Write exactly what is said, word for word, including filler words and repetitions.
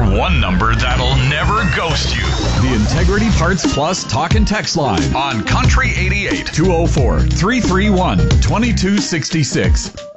one number that'll never ghost you. The Integrity Parts Plus talk and text line on Country eighty-eight. two oh four, three three one, two two six six.